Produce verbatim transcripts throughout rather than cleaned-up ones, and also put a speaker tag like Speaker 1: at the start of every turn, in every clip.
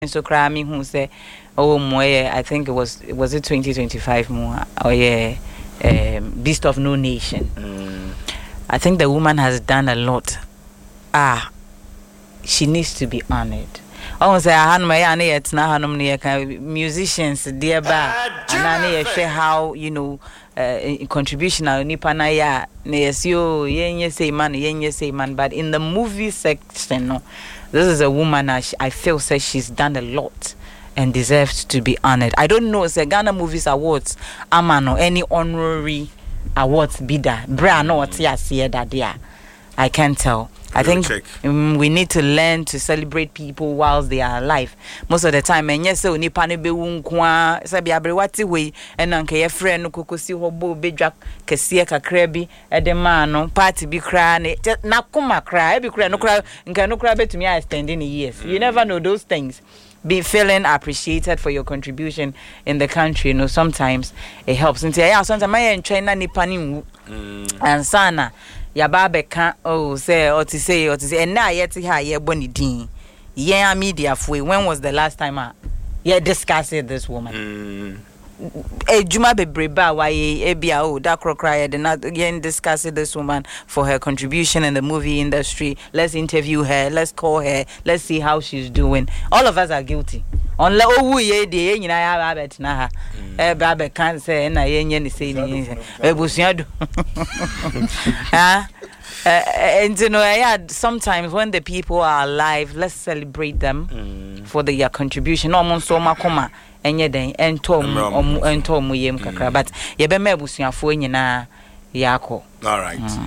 Speaker 1: so cry me who say oh moye I think it was was it twenty twenty-five more oh yeah um, Beast of No Nation. Mm. I think the woman has done a lot. Ah, she needs to be honored. I say I had my yet now musicians dear ba and I share how you know uh, contribution nipa na ya na yesio yenye say man yenye say man, but in the movie section no, this is a woman I, I feel says she's done a lot and deserves to be honored. I don't know say Ghana Movies Awards amano any honorary awards bidder bra no what ya see that there I can't tell. I think um, we need to learn to celebrate people whilst they are alive. Most of the time, and yes, so nipa ne be wunkwa sabi abrewati we and anke ye friend no kokosi hobo bedwa kese kakra bi e de ma no party bi kra ne na kuma kra e bi kra no kra nka no kra betumi I spend in years. You never know those things. Be feeling appreciated for your contribution in the country, you know, sometimes it helps. And say, yeah, sometimes I in China nipa ni and sana Yababe can't oh say or to say or to say and now yet ha ye boni din. Yeah, media for when was the last time I yeah discussed this woman? Eh Juma Bebreba why ebia oh that cry did not again discuss this woman for her contribution in the movie industry. Let's interview her, let's call her, let's see how she's doing. All of us are guilty. Only oh ye de nyina ya babet na ha eh babe kan say na ye nye ni say ni ebusua do ah and you know yeah sometimes when the people are alive, let's celebrate them mm. for their contribution. No mon so makoma enye den ento ento mu yem kakra but ye be ma ebusuafo nyina yako.
Speaker 2: All right. Mm.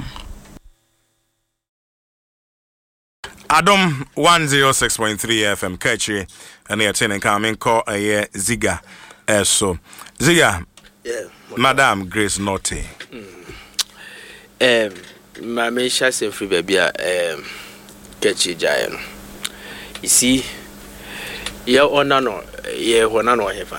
Speaker 2: Adam one oh six point three F M Kachi and you're turning coming call a year Ziga uh, so Ziga
Speaker 3: yeah
Speaker 2: Madam Grace Norte
Speaker 3: um my main shas and free baby um Kachi Jayan you see yeah on no yeah one no hefa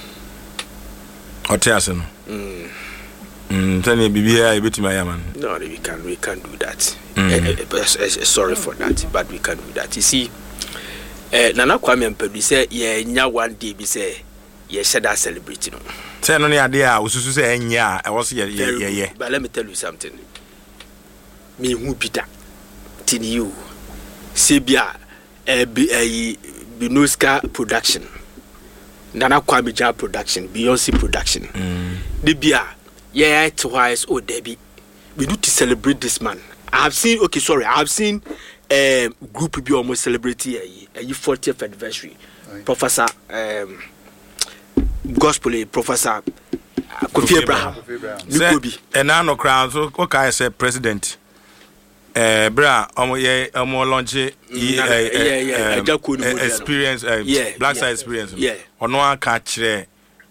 Speaker 2: Otiasen mm mm tell me bibia e bit my man
Speaker 3: no we can we can do that. Mm. Uh, uh, uh, sorry for that, but we can do that. You see, uh, Nana Kwame Mpembi say, "Yeah, nya one day be say, yeah, should I celebrate you know?"
Speaker 2: Say no idea. Ususu say nya. I was yeah yeah yeah yeah.
Speaker 3: But let me tell you something. Me who be that? Till you, Sebia, uh, be a Binoska production, Nana Kwame Ja production, Beyonce production.
Speaker 2: Mm.
Speaker 3: The Bia, yeah, twice. Oh, Debbie, we need to celebrate this man. I have seen, okay, sorry, I have seen a um, group be almost celebrating a, a fortieth anniversary. Right. Professor um, Gospel, Professor Kofi Abraham,
Speaker 2: Nikobi. And now no crowd, so what can I say, President? Uh, bra, omo ye, omo launch
Speaker 3: yeah, yeah, yeah,
Speaker 2: experience, uh,
Speaker 3: yeah,
Speaker 2: black
Speaker 3: yeah,
Speaker 2: side experience.
Speaker 3: Yeah.
Speaker 2: Ono a catch ne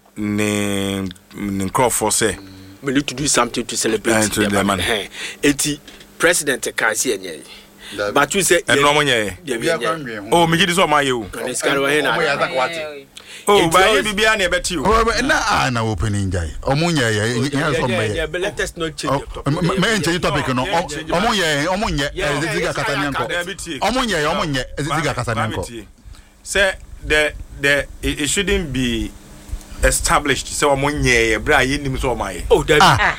Speaker 2: ne Crawford say.
Speaker 3: We need to do something to celebrate uh,
Speaker 2: the man. man.
Speaker 3: Hey, eti President can see any. But we say,
Speaker 2: and no one, oh, me this one, my you. Oh, by Bibiani, bet you.
Speaker 4: Oh, na na opening jai. Omunya
Speaker 3: yeah, but let us not change the topic.
Speaker 4: Me change topic no. Omunya, omunya, eziga kasanyanko. Omunya, omunya, eziga kasanyanko.
Speaker 2: Say the the it shouldn't be established so omunye bra yinim so omaye
Speaker 3: oh that
Speaker 4: ah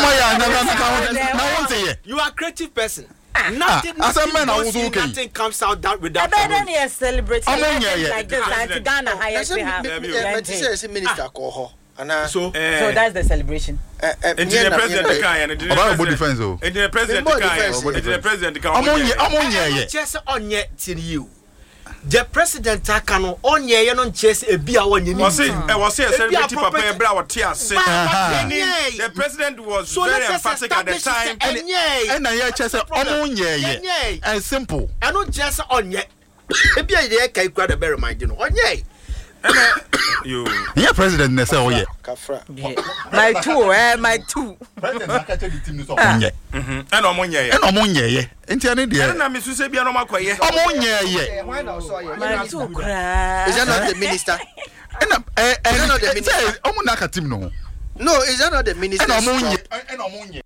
Speaker 3: you are a creative person nothing
Speaker 4: as a man
Speaker 3: nothing comes out that without
Speaker 1: that is celebrating like this and Ghana highest we have
Speaker 3: minister call her
Speaker 1: so so that's the celebration
Speaker 2: and the president can and
Speaker 4: the defense oh
Speaker 2: and the president can and the president can
Speaker 4: omunye omunye
Speaker 3: just onye till you. The president Takano on ye non chase a beer one you
Speaker 2: was it was a celebrity papa bra what tear say the president was so very emphatic at the time
Speaker 4: and and I chase on ye and simple
Speaker 3: and not just on ye a beer ye can grab a better mind you know on ye
Speaker 2: you
Speaker 4: yeah president ne say oh yeah
Speaker 1: my two eh my two
Speaker 4: president aka tell the team so on ye
Speaker 2: mhm and omonye ye
Speaker 4: and omonye ye enti ane de
Speaker 2: na me su se bia no makoye
Speaker 4: omonye ye
Speaker 1: my two cry
Speaker 3: is that not the minister
Speaker 4: and eh eh not the minister omo aka team no
Speaker 3: no is that not the minister
Speaker 4: and omonye and omonye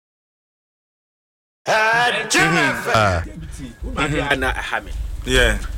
Speaker 3: ah ah
Speaker 2: yeah